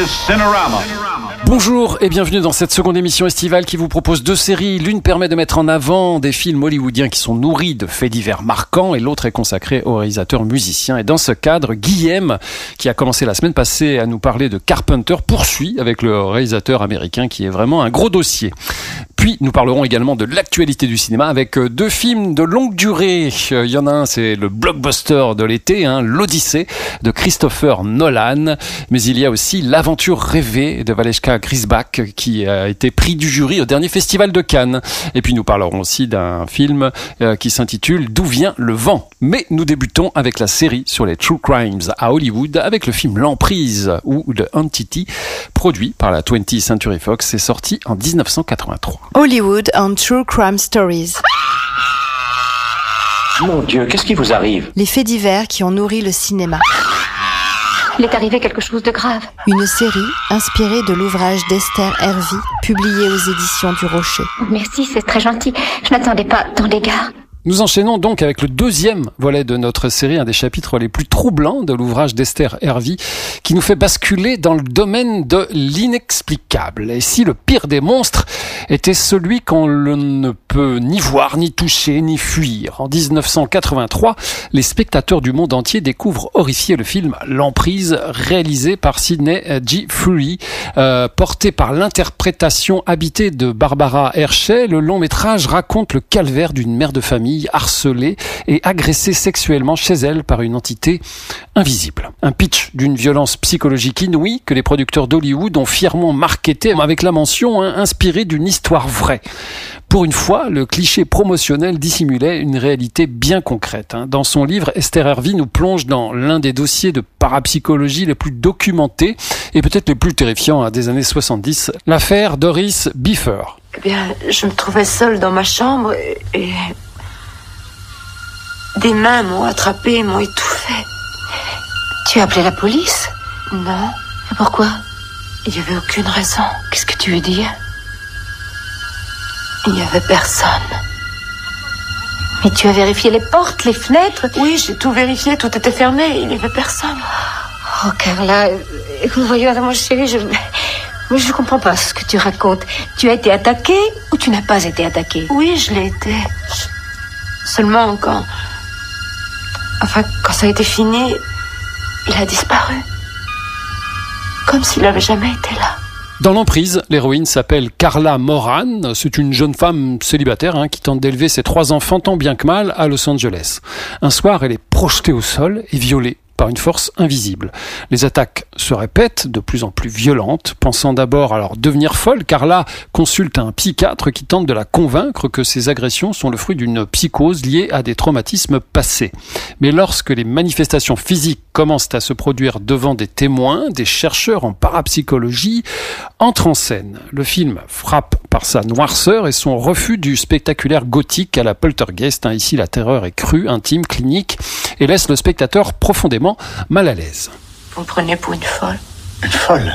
is Cinerama. Bonjour et bienvenue dans cette seconde émission estivale qui vous propose deux séries. L'une permet de mettre en avant des films hollywoodiens qui sont nourris de faits divers marquants et l'autre est consacrée aux réalisateurs musiciens. Et dans ce cadre, Guillaume, qui a commencé la semaine passée à nous parler de Carpenter, poursuit avec le réalisateur américain qui est vraiment un gros dossier. Puis nous parlerons également de l'actualité du cinéma avec deux films de longue durée. Il y en a un, c'est le blockbuster de l'été, l'Odyssée de Christopher Nolan. Mais il y a aussi L'aventure rêvée de Valeshka Grisbach qui a été prix du jury au dernier festival de Cannes. Et puis nous parlerons aussi d'un film qui s'intitule D'où vient le vent. Mais nous débutons avec la série sur les True Crimes à Hollywood avec le film L'Emprise ou The Entity, produit par la 20th Century Fox et sorti en 1983. Hollywood and True Crime Stories. Mon Dieu, qu'est-ce qui vous arrive? Les faits divers qui ont nourri le cinéma. Il est arrivé quelque chose de grave. Une série inspirée de l'ouvrage d'Esther Hervey, publié aux éditions du Rocher. Merci, c'est très gentil. Je n'attendais pas tant d'égards. Nous enchaînons donc avec le deuxième volet de notre série, un des chapitres les plus troublants de l'ouvrage d'Esther Hervey, qui nous fait basculer dans le domaine de l'inexplicable. Et si le pire des monstres était celui qu'on ne peut ni voir, ni toucher, ni fuir. En 1983, les spectateurs du monde entier découvrent horrifiés le film L'Emprise, réalisé par Sidney G. Furie, porté par l'interprétation habitée de Barbara Hershey. Le long métrage raconte le calvaire d'une mère de famille harcelée et agressée sexuellement chez elle par une entité invisible. Un pitch d'une violence psychologique inouïe que les producteurs d'Hollywood ont fièrement marketé avec la mention inspirée d'une histoire vraie. Pour une fois, le cliché promotionnel dissimulait une réalité bien concrète. Dans son livre, Esther Hervey nous plonge dans l'un des dossiers de parapsychologie les plus documentés et peut-être les plus terrifiants des années 70, l'affaire Doris Biffer. Eh bien, je me trouvais seule dans ma chambre et des mains m'ont attrapée et m'ont étouffée. Tu as appelé la police? Non, Et pourquoi? il n'y avait aucune raison. Qu'est-ce que tu veux dire? Il n'y avait personne. Mais tu as vérifié les portes, les fenêtres? Oui, j'ai tout vérifié, tout était fermé, il n'y avait personne. Oh, Carla, écoute, voyons, mon chéri, je comprends pas ce que tu racontes. Tu as été attaquée ou tu n'as pas été attaquée? Oui, je l'ai été. Seulement quand ça a été fini, il a disparu. Comme s'il n'avait jamais été là. Dans L'Emprise, l'héroïne s'appelle Carla Moran. C'est une jeune femme célibataire qui tente d'élever ses 3 enfants tant bien que mal à Los Angeles. Un soir, elle est projetée au sol et violée par une force invisible. Les attaques se répètent, de plus en plus violentes. Pensant d'abord à leur devenir folle, Carla consulte un psychiatre qui tente de la convaincre que ces agressions sont le fruit d'une psychose liée à des traumatismes passés. Mais lorsque les manifestations physiques commencent à se produire devant des témoins, des chercheurs en parapsychologie entrent en scène. Le film frappe par sa noirceur et son refus du spectaculaire gothique à la Poltergeist. Ici, la terreur est crue, intime, clinique et laisse le spectateur profondément mal à l'aise. Vous me prenez pour une folle. Une folle?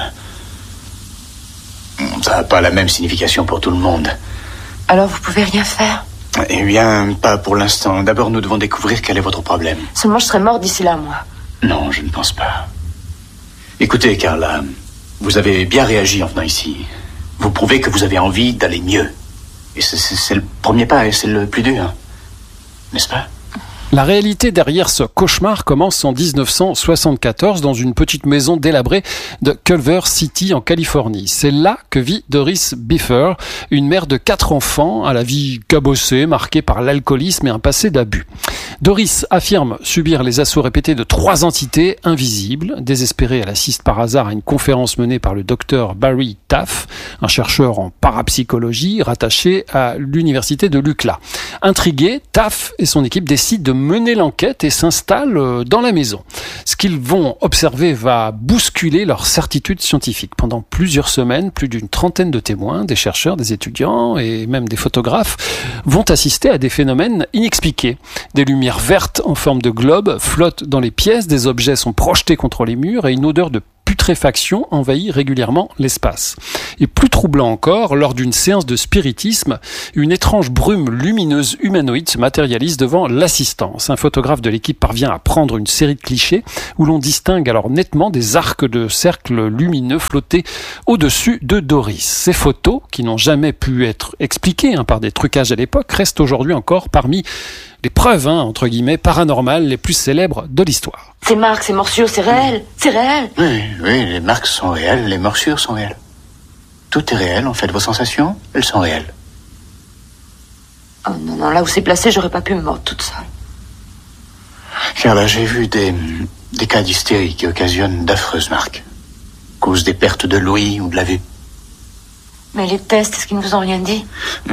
Ça n'a pas la même signification pour tout le monde. Alors vous pouvez rien faire? Eh bien, pas pour l'instant. D'abord, nous devons découvrir quel est votre problème. Seulement je serai mort d'ici là, moi. Non, je ne pense pas. Écoutez, Carla, vous avez bien réagi en venant ici. Vous prouvez que vous avez envie d'aller mieux. Et c'est le premier pas et c'est le plus dur. N'est-ce pas? La réalité derrière ce cauchemar commence en 1974 dans une petite maison délabrée de Culver City en Californie. C'est là que vit Doris Biffer, une mère de 4 enfants à la vie cabossée, marquée par l'alcoolisme et un passé d'abus. Doris affirme subir les assauts répétés de 3 entités invisibles. Désespérée, elle assiste par hasard à une conférence menée par le docteur Barry Taff, un chercheur en parapsychologie rattaché à l'université de l'UCLA. Intrigué, Taff et son équipe décident de mener l'enquête et s'installent dans la maison. Ce qu'ils vont observer va bousculer leur certitude scientifique. Pendant plusieurs semaines, plus d'une trentaine de témoins, des chercheurs, des étudiants et même des photographes vont assister à des phénomènes inexpliqués. Des lumières vertes en forme de globe flottent dans les pièces, des objets sont projetés contre les murs et une odeur de putréfaction envahit régulièrement l'espace. Et plus troublant encore, lors d'une séance de spiritisme, une étrange brume lumineuse humanoïde se matérialise devant l'assistance. Un photographe de l'équipe parvient à prendre une série de clichés où l'on distingue alors nettement des arcs de cercles lumineux flottés au-dessus de Doris. Ces photos, qui n'ont jamais pu être expliquées par des trucages à l'époque, restent aujourd'hui encore parmi les preuves, entre guillemets, paranormales les plus célèbres de l'histoire. Ces marques, ces morsures, c'est réel. C'est réel. Oui, les marques sont réelles, les morsures sont réelles. Tout est réel, en fait. Vos sensations, elles sont réelles. Oh non, là où c'est placé, j'aurais pas pu me mordre toute seule. Car là, j'ai vu des cas d'hystérie qui occasionnent d'affreuses marques. Cause des pertes de l'ouïe ou de la vue. Mais les tests, est-ce qu'ils ne vous ont rien dit?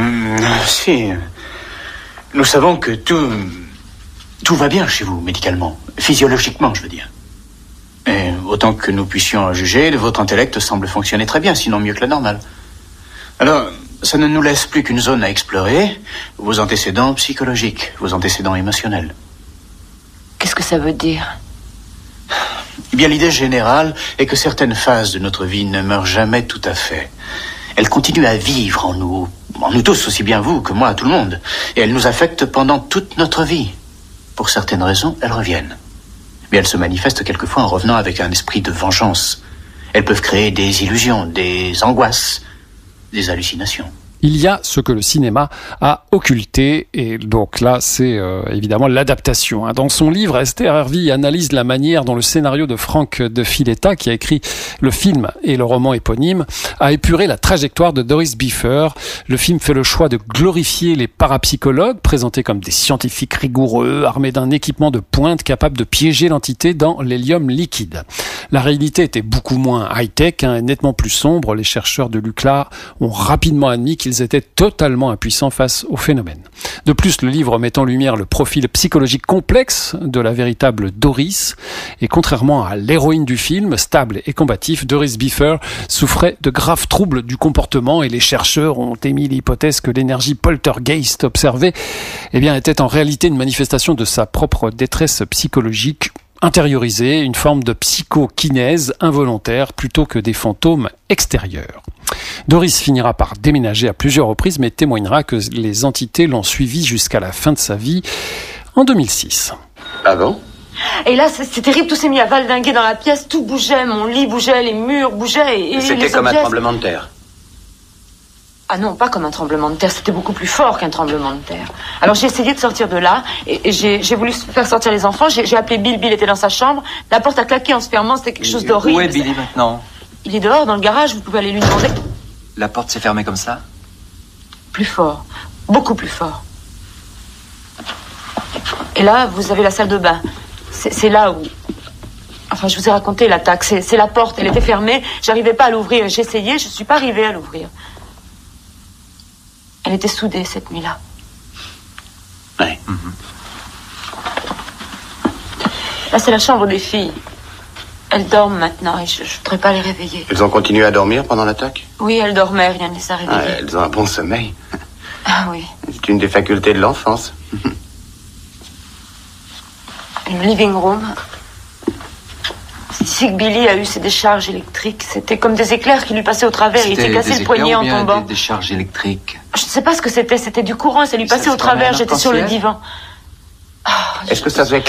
Si. Nous savons que tout va bien chez vous, médicalement. Physiologiquement, je veux dire. Et autant que nous puissions en juger, votre intellect semble fonctionner très bien, sinon mieux que la normale. Alors, ça ne nous laisse plus qu'une zone à explorer, vos antécédents psychologiques, vos antécédents émotionnels. Qu'est-ce que ça veut dire? Eh bien, l'idée générale est que certaines phases de notre vie ne meurent jamais tout à fait. Elles continuent à vivre en nous tous, aussi bien vous que moi, tout le monde. Et elles nous affectent pendant toute notre vie. Pour certaines raisons, elles reviennent. Mais elles se manifestent quelquefois en revenant avec un esprit de vengeance. Elles peuvent créer des illusions, des angoisses, des hallucinations. Il y a ce que le cinéma a occulté, et donc là, c'est évidemment l'adaptation. Dans son livre, Esther Hervey analyse la manière dont le scénario de Frank de Filetta, qui a écrit le film et le roman éponyme, a épuré la trajectoire de Doris Biffer. Le film fait le choix de glorifier les parapsychologues, présentés comme des scientifiques rigoureux, armés d'un équipement de pointe capable de piéger l'entité dans l'hélium liquide. La réalité était beaucoup moins high-tech, et nettement plus sombre. Les chercheurs de l'UCLA ont rapidement admis qu'ils étaient totalement impuissants face au phénomène. De plus, le livre met en lumière le profil psychologique complexe de la véritable Doris. Et contrairement à l'héroïne du film, stable et combatif, Doris Biffer souffrait de graves troubles du comportement, et les chercheurs ont émis l'hypothèse que l'énergie poltergeist observée était en réalité une manifestation de sa propre détresse psychologique intériorisée, une forme de psychokinèse involontaire plutôt que des fantômes extérieurs. Doris finira par déménager à plusieurs reprises, mais témoignera que les entités l'ont suivi jusqu'à la fin de sa vie en 2006. Ah bon? Et là, c'est terrible, tout s'est mis à valdinguer dans la pièce, tout bougeait, mon lit bougeait, les murs bougeaient. Et c'était comme objets... un tremblement de terre. Ah non, pas comme un tremblement de terre, c'était beaucoup plus fort qu'un tremblement de terre. Alors j'ai essayé de sortir de là, et j'ai voulu faire sortir les enfants, j'ai appelé Bill était dans sa chambre, la porte a claqué en se fermant, c'était quelque chose d'horrible. Où est Billy maintenant? Il est dehors, dans le garage, vous pouvez aller lui demander. La porte s'est fermée comme ça? Plus fort, beaucoup plus fort. Et là, vous avez la salle de bain. C'est là où... Enfin, je vous ai raconté l'attaque, c'est la porte, elle était fermée, j'arrivais pas à l'ouvrir, j'ai essayé, je suis pas arrivée à l'ouvrir. Elle était soudée cette nuit-là. Oui. Là, c'est la chambre des filles. Elles dorment maintenant et je ne voudrais pas les réveiller. Elles ont continué à dormir pendant l'attaque? Oui, elles dormaient, rien ne les a réveillées. Elles ont un bon sommeil. Ah oui. C'est une des facultés de l'enfance. Le living room. C'est ici que Billy a eu ses décharges électriques. C'était comme des éclairs qui lui passaient au travers. Il s'est cassé le poignet en tombant. Des décharges électriques. Je ne sais pas ce que c'était. C'était du courant et ça lui passait au travers. J'étais sur le divan. Est-ce que ça faisait...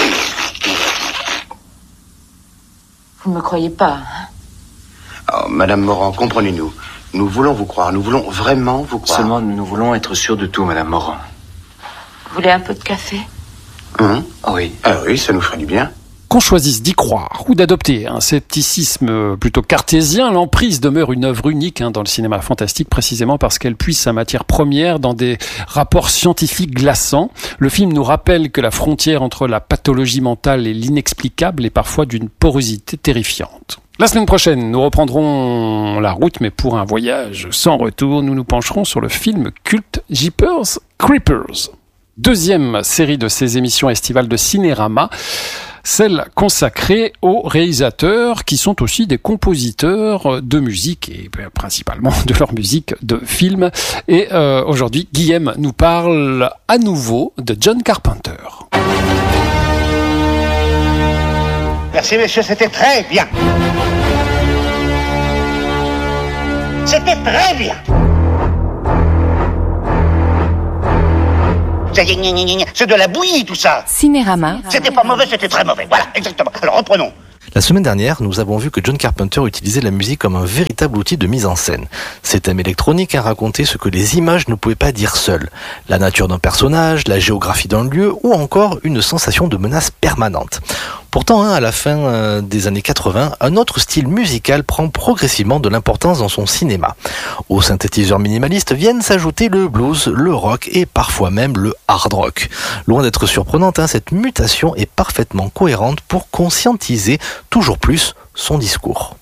Vous ne me croyez pas, hein? Oh, Madame Morand, comprenez-nous. Nous voulons vous croire. Nous voulons vraiment vous croire. Seulement, nous voulons être sûrs de tout, Madame Morand. Vous voulez un peu de café? Oui. Ah oui, ça nous ferait du bien. Qu'on choisisse d'y croire ou d'adopter un scepticisme plutôt cartésien, l'emprise demeure une œuvre unique dans le cinéma fantastique, précisément parce qu'elle puise sa matière première dans des rapports scientifiques glaçants. Le film nous rappelle que la frontière entre la pathologie mentale et l'inexplicable est parfois d'une porosité terrifiante. La semaine prochaine, nous reprendrons la route, mais pour un voyage sans retour, nous nous pencherons sur le film culte Jeepers Creepers. Deuxième série de ces émissions estivales de Cinérama, celle consacrée aux réalisateurs qui sont aussi des compositeurs de musique et principalement de leur musique de film. Et aujourd'hui, Guillaume nous parle à nouveau de John Carpenter. Merci messieurs, c'était très bien. C'était très bien. C'est de la bouillie tout ça. Cinérama. C'était pas mauvais, c'était très mauvais. Voilà, exactement. Alors reprenons. La semaine dernière, nous avons vu que John Carpenter utilisait la musique comme un véritable outil de mise en scène. Ces thèmes électroniques racontaient ce que les images ne pouvaient pas dire seules. La nature d'un personnage, la géographie d'un lieu ou encore une sensation de menace permanente. Pourtant, à la fin des années 80, un autre style musical prend progressivement de l'importance dans son cinéma. Aux synthétiseurs minimalistes viennent s'ajouter le blues, le rock et parfois même le hard rock. Loin d'être surprenante, cette mutation est parfaitement cohérente pour conscientiser toujours plus son discours.